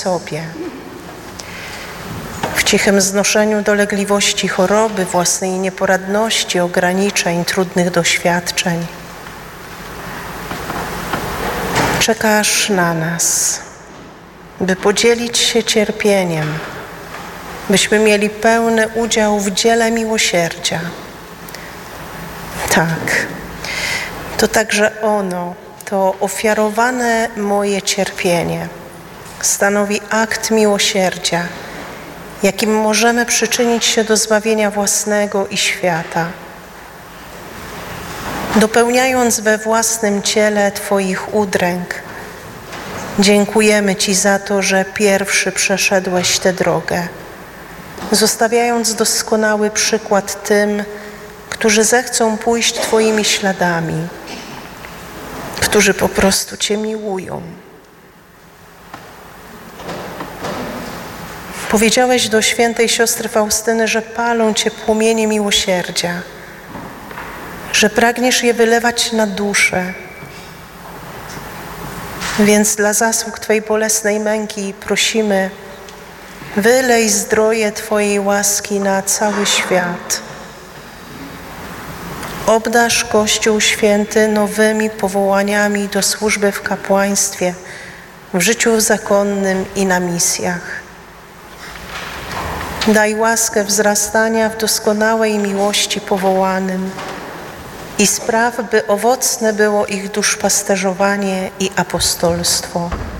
sobie. W cichym znoszeniu dolegliwości choroby, własnej nieporadności, ograniczeń, trudnych doświadczeń. Czekasz na nas, by podzielić się cierpieniem, byśmy mieli pełny udział w dziele miłosierdzia. Tak, to także ono, to ofiarowane moje cierpienie stanowi akt miłosierdzia, jakim możemy przyczynić się do zbawienia własnego i świata. Dopełniając we własnym ciele Twoich udręk, dziękujemy Ci za to, że pierwszy przeszedłeś tę drogę, zostawiając doskonały przykład tym, którzy zechcą pójść Twoimi śladami, którzy po prostu Cię miłują. Powiedziałeś do świętej siostry Faustyny, że palą Cię płomienie miłosierdzia, że pragniesz je wylewać na duszę. Więc dla zasług Twojej bolesnej męki prosimy, wylej zdroje Twojej łaski na cały świat. Obdarz Kościół Święty nowymi powołaniami do służby w kapłaństwie, w życiu zakonnym i na misjach. Daj łaskę wzrastania w doskonałej miłości powołanym i spraw, by owocne było ich duszpasterzowanie i apostolstwo.